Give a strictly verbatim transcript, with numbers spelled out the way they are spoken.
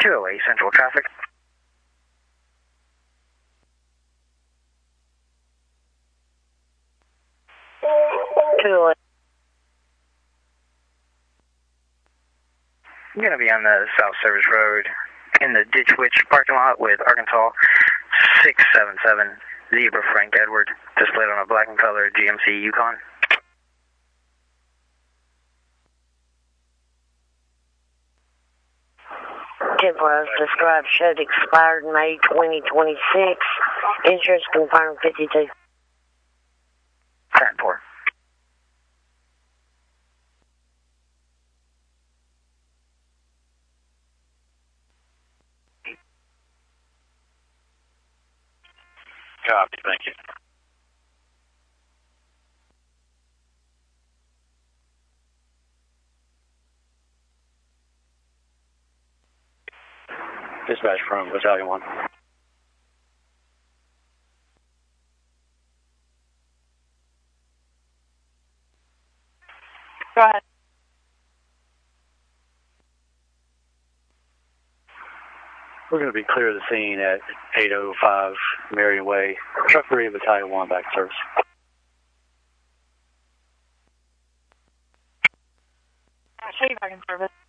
two oh eight Central traffic. two oh eight. I'm going to be on the South Service Road in the Ditch Witch parking lot with Arkansas six seven seven Zebra Frank Edward, displayed on a black and color G M C Yukon. Temporary described showed expired May twenty twenty-six. Insurance confirmed fifty-two. ten four. Copy, thank you. Dispatch from Battalion one. Go ahead. We're going to be clear of the scene at eight oh five Marion Way. Truck three, Battalion one, back to service. I'll show you back in service.